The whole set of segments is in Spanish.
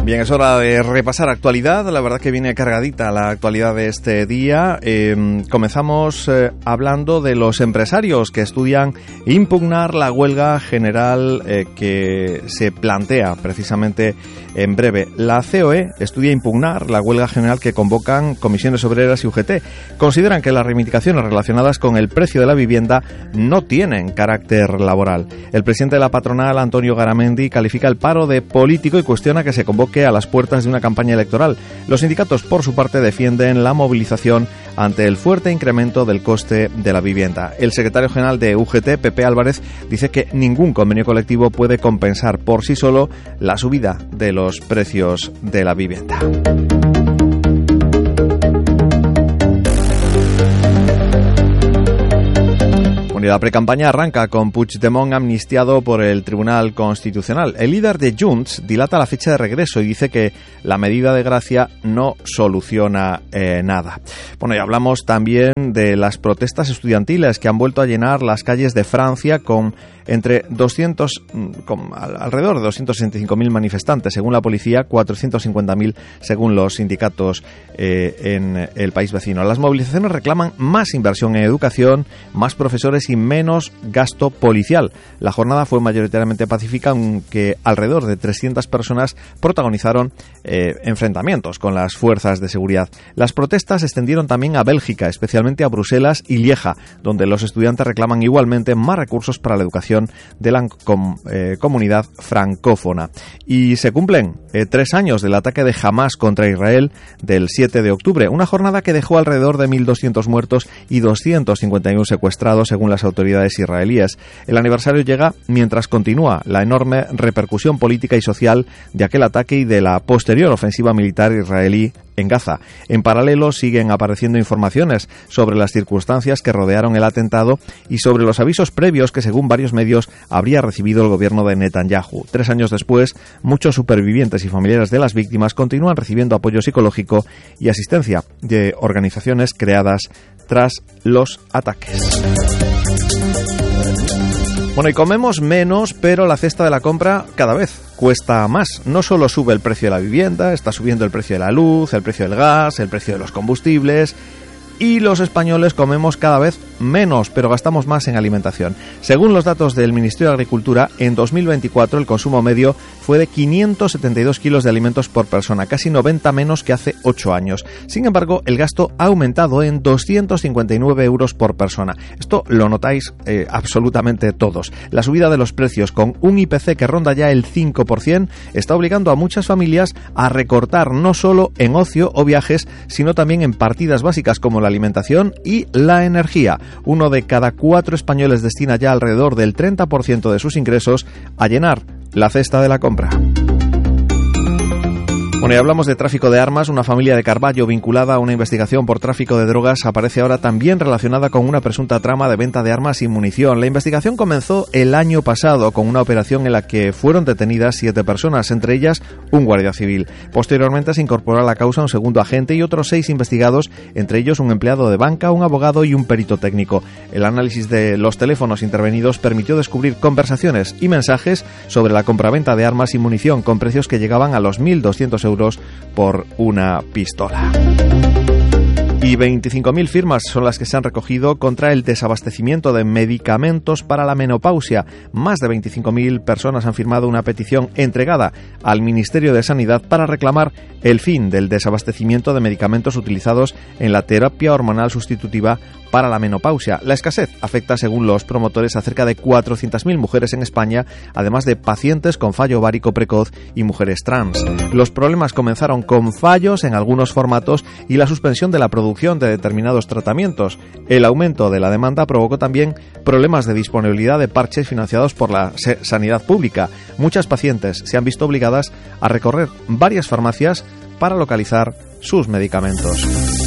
Bien, es hora de repasar actualidad. La verdad que viene cargadita la actualidad de este día. Comenzamos hablando de los empresarios que estudian impugnar la huelga general que se plantea precisamente en breve. La COE estudia impugnar la huelga general que convocan Comisiones Obreras y UGT. Consideran que las reivindicaciones relacionadas con el precio de la vivienda no tienen carácter laboral. El presidente de la patronal, Antonio Garamendi, califica el paro de político y cuestiona que se convoque a las puertas de una campaña electoral. Los sindicatos, por su parte, defienden la movilización ante el fuerte incremento del coste de la vivienda. El secretario general de UGT, Pepe Álvarez, dice que ningún convenio colectivo puede compensar por sí solo la subida de los precios de la vivienda. La precampaña arranca con Puigdemont amnistiado por el Tribunal Constitucional. El líder de Junts dilata la fecha de regreso y dice que la medida de gracia no soluciona nada. Bueno, y hablamos también de las protestas estudiantiles que han vuelto a llenar las calles de Francia con alrededor de 265.000 manifestantes, según la policía, 450.000 según los sindicatos en el país vecino. Las movilizaciones reclaman más inversión en educación, más profesores y menos gasto policial. La jornada fue mayoritariamente pacífica, aunque alrededor de 300 personas protagonizaron enfrentamientos con las fuerzas de seguridad. Las protestas se extendieron también a Bélgica, especialmente a Bruselas y Lieja, donde los estudiantes reclaman igualmente más recursos para la educación de la comunidad francófona. Y se cumplen 3 años del ataque de Hamás contra Israel del 7 de octubre, una jornada que dejó alrededor de 1.200 muertos y 251 secuestrados, según las autoridades israelíes. El aniversario llega mientras continúa la enorme repercusión política y social de aquel ataque y de la posterior ofensiva militar israelí en Gaza. En paralelo, siguen apareciendo informaciones sobre las circunstancias que rodearon el atentado y sobre los avisos previos que, según varios medios, habría recibido el gobierno de Netanyahu. 3 años después, muchos supervivientes y familiares de las víctimas continúan recibiendo apoyo psicológico y asistencia de organizaciones creadas tras los ataques. Bueno, y comemos menos, pero la cesta de la compra cada vez cuesta más. No solo sube el precio de la vivienda, está subiendo el precio de la luz, el precio del gas, el precio de los combustibles. Y los españoles comemos cada vez menos, pero gastamos más en alimentación. Según los datos del Ministerio de Agricultura, en 2024 el consumo medio fue de 572 kilos de alimentos por persona, casi 90 menos que hace 8 años. Sin embargo, el gasto ha aumentado en 259 euros por persona. Esto lo notáis absolutamente todos. La subida de los precios, con un IPC que ronda ya el 5%, está obligando a muchas familias a recortar no solo en ocio o viajes, sino también en partidas básicas como la alimentación y la energía. 1 de cada 4 españoles destina ya alrededor del 30% de sus ingresos a llenar la cesta de la compra. Bueno, y hablamos de tráfico de armas. Una familia de Carballo vinculada a una investigación por tráfico de drogas aparece ahora también relacionada con una presunta trama de venta de armas y munición. La investigación comenzó el año pasado con una operación en la que fueron detenidas 7 personas, entre ellas un guardia civil. Posteriormente se incorporó a la causa un segundo agente y otros 6 investigados, entre ellos un empleado de banca, un abogado y un perito técnico. El análisis de los teléfonos intervenidos permitió descubrir conversaciones y mensajes sobre la compraventa de armas y munición con precios que llegaban a los 1.200 euros por una pistola. Y 25.000 firmas son las que se han recogido contra el desabastecimiento de medicamentos para la menopausia. Más de 25.000 personas han firmado una petición entregada al Ministerio de Sanidad para reclamar el fin del desabastecimiento de medicamentos utilizados en la terapia hormonal sustitutiva para la menopausia. La escasez afecta, según los promotores, a cerca de 400.000 mujeres en España, además de pacientes con fallo ovárico precoz y mujeres trans. Los problemas comenzaron con fallos en algunos formatos y la suspensión de la producción de determinados tratamientos. El aumento de la demanda provocó también problemas de disponibilidad de parches financiados por la sanidad pública. Muchas pacientes se han visto obligadas a recorrer varias farmacias para localizar sus medicamentos.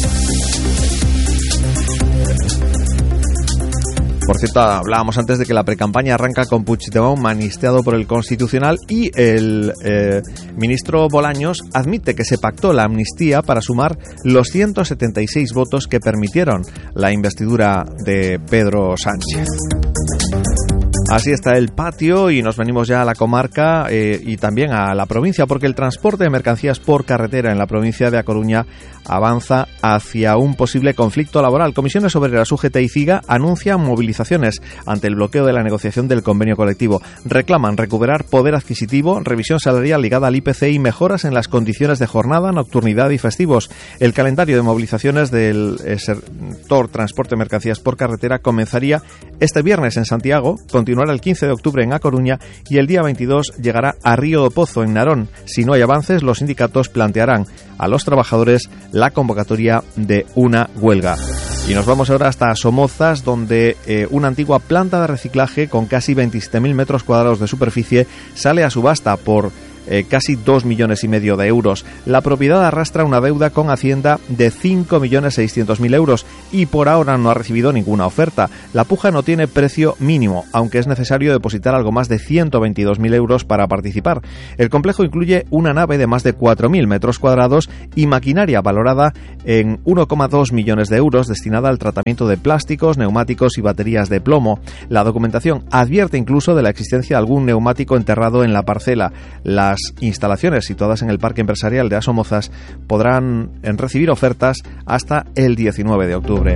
Por cierto, hablábamos antes de que la precampaña arranca con Puigdemont amnistiado por el Constitucional y el ministro Bolaños admite que se pactó la amnistía para sumar los 176 votos que permitieron la investidura de Pedro Sánchez. Así está el patio y nos venimos ya a la comarca y también a la provincia, porque el transporte de mercancías por carretera en la provincia de A Coruña avanza hacia un posible conflicto laboral. Comisiones Obreras, UGT y CIGA anuncian movilizaciones ante el bloqueo de la negociación del convenio colectivo. Reclaman recuperar poder adquisitivo, revisión salarial ligada al IPC y mejoras en las condiciones de jornada, nocturnidad y festivos. El calendario de movilizaciones del sector transporte de mercancías por carretera comenzaría este viernes en Santiago, continuará el 15 de octubre en A Coruña y el día 22 llegará a Río do Pozo, en Narón. Si no hay avances, los sindicatos plantearán a los trabajadores la convocatoria de una huelga. Y nos vamos ahora hasta Somozas, donde una antigua planta de reciclaje con casi 27.000 metros cuadrados de superficie sale a subasta por casi 2,5 millones de euros. La propiedad arrastra una deuda con Hacienda de 5.600.000 euros y por ahora no ha recibido ninguna oferta. La puja no tiene precio mínimo, aunque es necesario depositar algo más de 122.000 euros para participar. El complejo incluye una nave de más de 4.000 metros cuadrados y maquinaria valorada en 1,2 millones de euros destinada al tratamiento de plásticos, neumáticos y baterías de plomo. La documentación advierte incluso de la existencia de algún neumático enterrado en la parcela. Las instalaciones situadas en el Parque Empresarial de Somozas podrán recibir ofertas hasta el 19 de octubre.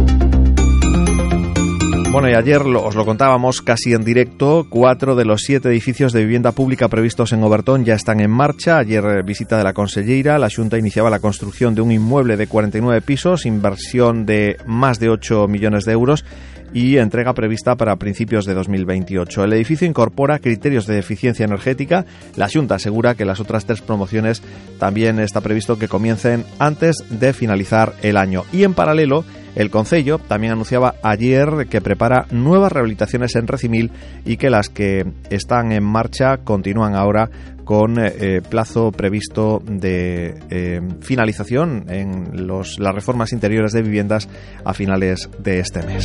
Bueno, y ayer os lo contábamos casi en directo, 4 de los 7 edificios de vivienda pública previstos en Obertón ya están en marcha. Ayer visita de la Conselleira, la Xunta iniciaba la construcción de un inmueble de 49 pisos, inversión de más de 8 millones de euros y entrega prevista para principios de 2028. El edificio incorpora criterios de eficiencia energética. La Xunta asegura que las otras 3 promociones también está previsto que comiencen antes de finalizar el año. Y en paralelo, el Concello también anunciaba ayer que prepara nuevas rehabilitaciones en Recimil y que las que están en marcha continúan ahora con plazo previsto de finalización en las reformas interiores de viviendas a finales de este mes.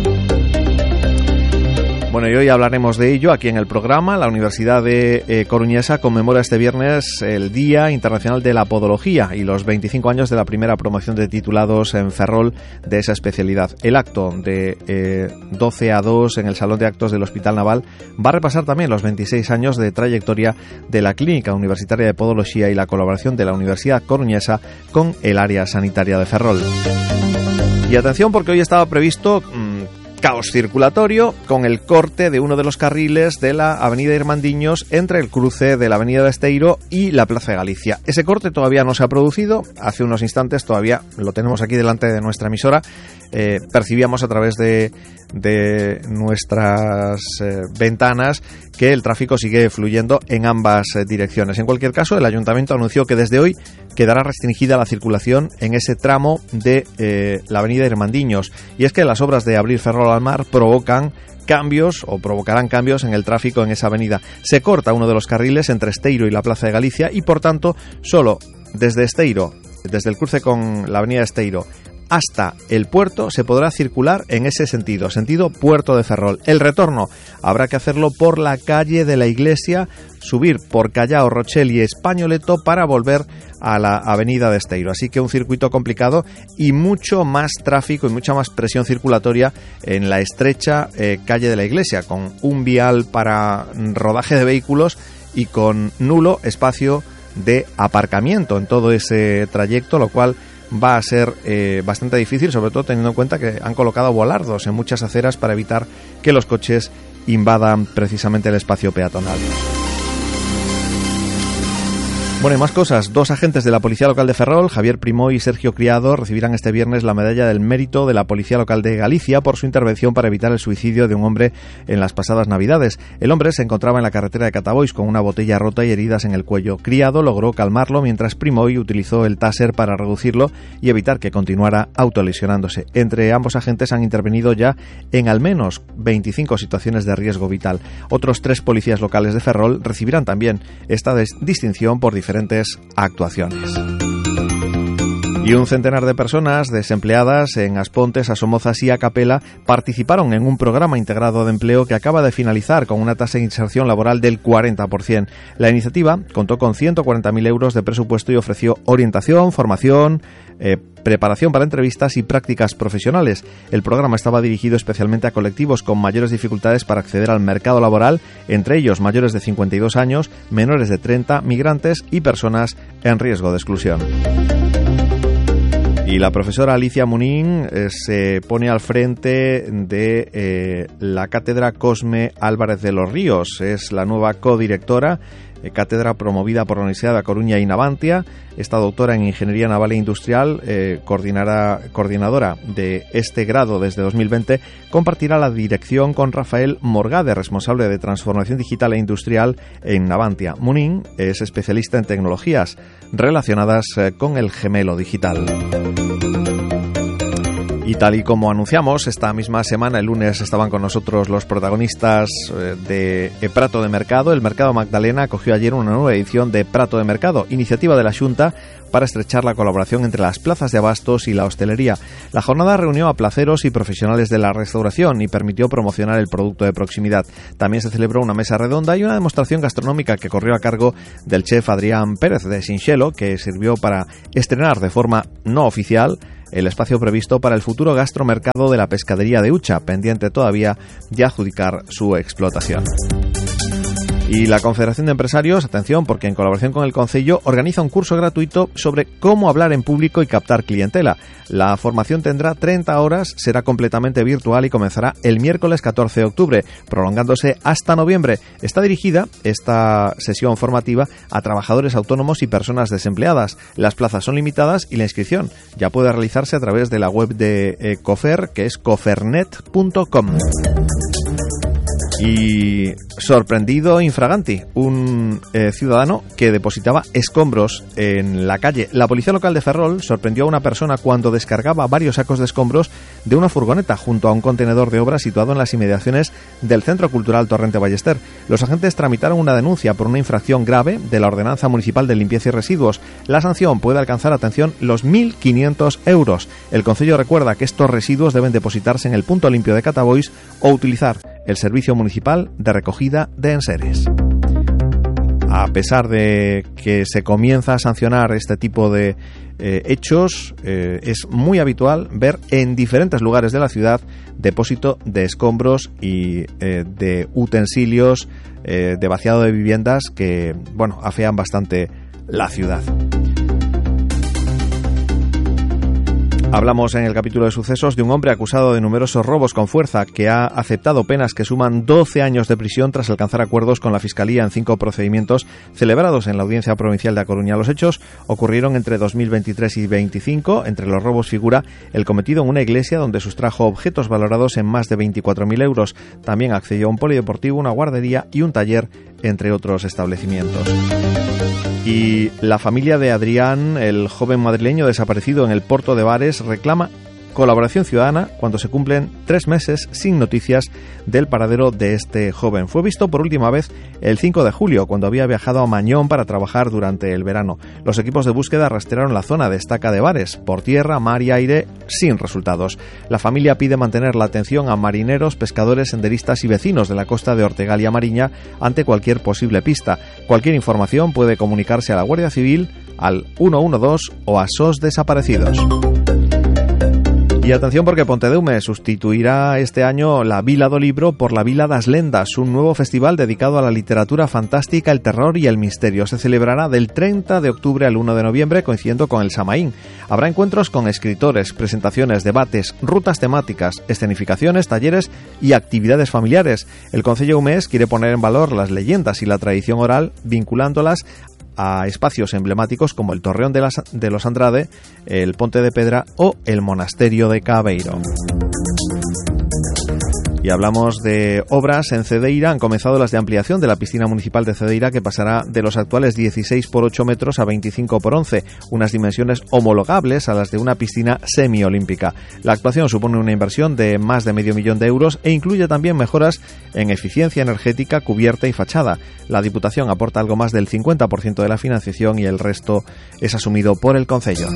Bueno, y hoy hablaremos de ello aquí en el programa. La Universidad de Coruñesa conmemora este viernes el Día Internacional de la Podología y los 25 años de la primera promoción de titulados en Ferrol de esa especialidad. El acto de 12 a 2 en el Salón de Actos del Hospital Naval va a repasar también los 26 años de trayectoria de la Clínica Universitaria de Podología y la colaboración de la Universidad Coruñesa con el área sanitaria de Ferrol. Y atención, porque hoy estaba previsto caos circulatorio con el corte de uno de los carriles de la avenida Irmandiños entre el cruce de la avenida de Esteiro y la Plaza de Galicia. Ese corte todavía no se ha producido, hace unos instantes todavía lo tenemos aquí delante de nuestra emisora, percibíamos a través de nuestras ventanas que el tráfico sigue fluyendo en ambas direcciones. En cualquier caso, el Ayuntamiento anunció que desde hoy quedará restringida la circulación en ese tramo de la avenida Irmandiños. Y es que las obras de abrir Ferrol al mar provocarán cambios en el tráfico en esa avenida. Se corta uno de los carriles entre Esteiro y la Plaza de Galicia y, por tanto, solo desde Esteiro, desde el cruce con la avenida Esteiro hasta el puerto se podrá circular en ese sentido Puerto de Ferrol. El retorno habrá que hacerlo por la calle de la Iglesia, subir por Callao, Rochel y Españoleto para volver a la avenida de Esteiro. Así que un circuito complicado y mucho más tráfico y mucha más presión circulatoria en la estrecha calle de la Iglesia, con un vial para rodaje de vehículos y con nulo espacio de aparcamiento en todo ese trayecto, lo cual va a ser bastante difícil, sobre todo teniendo en cuenta que han colocado volardos en muchas aceras para evitar que los coches invadan precisamente el espacio peatonal. Bueno, y más cosas. 2 agentes de la Policía Local de Ferrol, Javier Primó y Sergio Criado, recibirán este viernes la medalla del mérito de la Policía Local de Galicia por su intervención para evitar el suicidio de un hombre en las pasadas Navidades. El hombre se encontraba en la carretera de Catabois con una botella rota y heridas en el cuello. Criado logró calmarlo mientras Primoy utilizó el taser para reducirlo y evitar que continuara autolesionándose. Entre ambos agentes han intervenido ya en al menos 25 situaciones de riesgo vital. Otros 3 policías locales de Ferrol recibirán también esta distinción por diferentes actuaciones. Y un centenar de personas desempleadas en Aspontes, Asomozas y Acapela participaron en un programa integrado de empleo que acaba de finalizar con una tasa de inserción laboral del 40%. La iniciativa contó con 140.000 euros de presupuesto y ofreció orientación, formación, preparación para entrevistas y prácticas profesionales. El programa estaba dirigido especialmente a colectivos con mayores dificultades para acceder al mercado laboral, entre ellos mayores de 52 años, menores de 30, migrantes y personas en riesgo de exclusión. Y la profesora Alicia Munín se pone al frente de la cátedra Cosme Álvarez de los Ríos. Es la nueva codirectora, cátedra promovida por la Universidad de A Coruña y Navantia. Esta doctora en Ingeniería Naval e Industrial, coordinadora de este grado desde 2020, compartirá la dirección con Rafael Morgade, responsable de Transformación Digital e Industrial en Navantia. Munín es especialista en tecnologías relacionadas con el gemelo digital. Y tal y como anunciamos, esta misma semana, el lunes, estaban con nosotros los protagonistas de Prato de Mercado. El Mercado Magdalena acogió ayer una nueva edición de Prato de Mercado, iniciativa de la Xunta para estrechar la colaboración entre las plazas de abastos y la hostelería. La jornada reunió a placeros y profesionales de la restauración y permitió promocionar el producto de proximidad. También se celebró una mesa redonda y una demostración gastronómica que corrió a cargo del chef Adrián Pérez de Sinxelo, que sirvió para estrenar de forma no oficial el espacio previsto para el futuro gastromercado de la pescadería de Ucha, pendiente todavía de adjudicar su explotación. Y la Confederación de Empresarios, atención, porque en colaboración con el Concello organiza un curso gratuito sobre cómo hablar en público y captar clientela. La formación tendrá 30 horas, será completamente virtual y comenzará el miércoles 14 de octubre, prolongándose hasta noviembre. Está dirigida esta sesión formativa a trabajadores autónomos y personas desempleadas. Las plazas son limitadas y la inscripción ya puede realizarse a través de la web de COFER, que es cofernet.com. Y sorprendido infraganti, un ciudadano que depositaba escombros en la calle. La policía local de Ferrol sorprendió a una persona cuando descargaba varios sacos de escombros de una furgoneta junto a un contenedor de obra situado en las inmediaciones del Centro Cultural Torrente Ballester. Los agentes tramitaron una denuncia por una infracción grave de la Ordenanza Municipal de Limpieza y Residuos. La sanción puede alcanzar, atención, los 1.500 euros. El Concello recuerda que estos residuos deben depositarse en el punto limpio de Catabois o utilizar el Servicio Municipal de Recogida de Enseres. A pesar de que se comienza a sancionar este tipo de hechos, es muy habitual ver en diferentes lugares de la ciudad depósito de escombros y de utensilios de vaciado de viviendas que, bueno, afean bastante la ciudad. Hablamos en el capítulo de sucesos de un hombre acusado de numerosos robos con fuerza que ha aceptado penas que suman 12 años de prisión tras alcanzar acuerdos con la Fiscalía en 5 procedimientos celebrados en la Audiencia Provincial de A Coruña. Los hechos ocurrieron entre 2023 y 2025. Entre los robos figura el cometido en una iglesia donde sustrajo objetos valorados en más de 24.000 euros. También accedió a un polideportivo, una guardería y un taller, entre otros establecimientos. Y la familia de Adrián, el joven madrileño desaparecido en el Porto de Bares, reclama colaboración ciudadana cuando se cumplen 3 meses sin noticias del paradero de este joven. Fue visto por última vez el 5 de julio, cuando había viajado a Mañón para trabajar durante el verano. Los equipos de búsqueda rastrearon la zona de Estaca de Bares, por tierra, mar y aire, sin resultados. La familia pide mantener la atención a marineros, pescadores, senderistas y vecinos de la costa de Ortegal y Amariña ante cualquier posible pista. Cualquier información puede comunicarse a la Guardia Civil, al 112 o a SOS Desaparecidos. Y atención, porque Pontedeume sustituirá este año la Vila do Libro por la Vila das Lendas, un nuevo festival dedicado a la literatura fantástica, el terror y el misterio. Se celebrará del 30 de octubre al 1 de noviembre, coincidiendo con el Samaín. Habrá encuentros con escritores, presentaciones, debates, rutas temáticas, escenificaciones, talleres y actividades familiares. El Concello Eumés quiere poner en valor las leyendas y la tradición oral, vinculándolas a espacios emblemáticos como el Torreón de los Andrade, el Ponte de Pedra o el Monasterio de Cabeiro. Y hablamos de obras en Cedeira. Han comenzado las de ampliación de la piscina municipal de Cedeira, que pasará de los actuales 16 por 8 metros a 25 por 11, unas dimensiones homologables a las de una piscina semiolímpica. La actuación supone una inversión de más de $500,000 de euros e incluye también mejoras en eficiencia energética, cubierta y fachada. La Diputación aporta algo más del 50% de la financiación y el resto es asumido por el concello.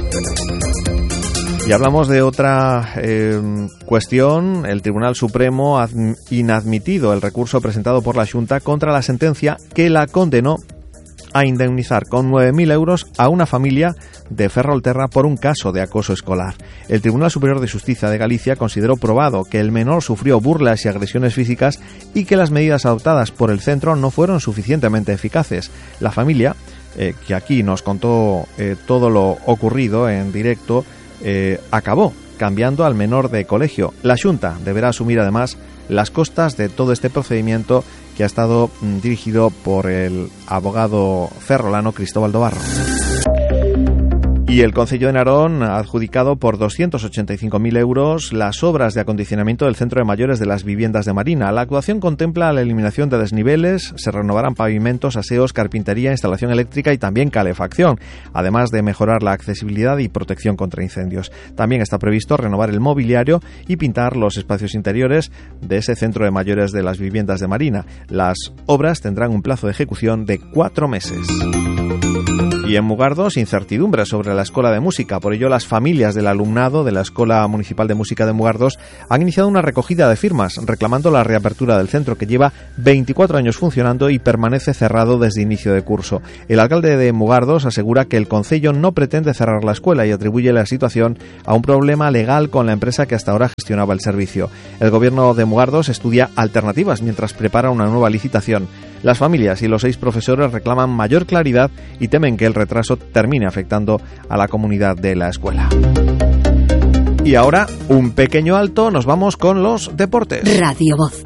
Y hablamos de otra cuestión. El Tribunal Supremo ha inadmitido el recurso presentado por la Xunta contra la sentencia que la condenó a indemnizar con 9.000 euros a una familia de Ferrolterra por un caso de acoso escolar. El Tribunal Superior de Justicia de Galicia consideró probado que el menor sufrió burlas y agresiones físicas y que las medidas adoptadas por el centro no fueron suficientemente eficaces. La familia, que aquí nos contó todo lo ocurrido en directo, acabó cambiando al menor de colegio. La Xunta deberá asumir además las costas de todo este procedimiento que ha estado dirigido por el abogado ferrolano Cristóbal Dobarro. Y el Concello de Narón ha adjudicado por 285.000 euros las obras de acondicionamiento del centro de mayores de las viviendas de Marina. La actuación contempla la eliminación de desniveles, se renovarán pavimentos, aseos, carpintería, instalación eléctrica y también calefacción, además de mejorar la accesibilidad y protección contra incendios. También está previsto renovar el mobiliario y pintar los espacios interiores de ese centro de mayores de las viviendas de Marina. Las obras tendrán un plazo de ejecución de 4 meses. Y en Mugardos, incertidumbre sobre la Escuela de Música. Por ello, las familias del alumnado de la Escuela Municipal de Música de Mugardos han iniciado una recogida de firmas reclamando la reapertura del centro, que lleva 24 años funcionando y permanece cerrado desde inicio de curso. El alcalde de Mugardos asegura que el concello no pretende cerrar la escuela y atribuye la situación a un problema legal con la empresa que hasta ahora gestionaba el servicio. El gobierno de Mugardos estudia alternativas mientras prepara una nueva licitación. Las familias y los 6 profesores reclaman mayor claridad y temen que el retraso termine afectando a la comunidad de la escuela. Y ahora, un pequeño alto, nos vamos con los deportes. Radio Voz.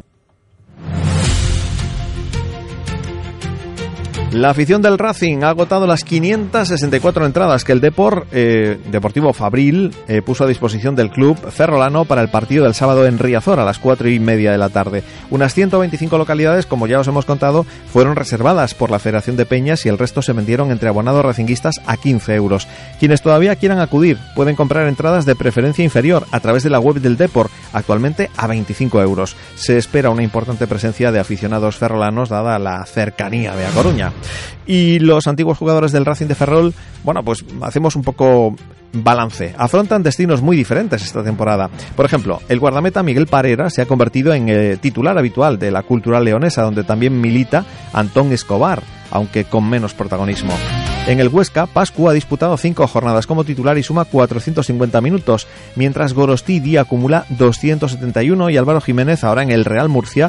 La afición del Racing ha agotado las 564 entradas que el Deportivo Fabril puso a disposición del club ferrolano para el partido del sábado en Riazor a las 4:30 de la tarde. Unas 125 localidades, como ya os hemos contado, fueron reservadas por la Federación de Peñas y el resto se vendieron entre abonados racinguistas a 15 euros. Quienes todavía quieran acudir pueden comprar entradas de preferencia inferior a través de la web del Depor, actualmente a 25 euros. Se espera una importante presencia de aficionados ferrolanos dada la cercanía de A Coruña. Y los antiguos jugadores del Racing de Ferrol, bueno, pues hacemos un poco balance. Afrontan destinos muy diferentes esta temporada. Por ejemplo, el guardameta Miguel Parera se ha convertido en titular habitual de la Cultural Leonesa, donde también milita Antón Escobar, aunque con menos protagonismo. En el Huesca, Pascu ha disputado 5 jornadas como titular y suma 450 minutos, mientras Gorostidi acumula 271 y Álvaro Jiménez, ahora en el Real Murcia,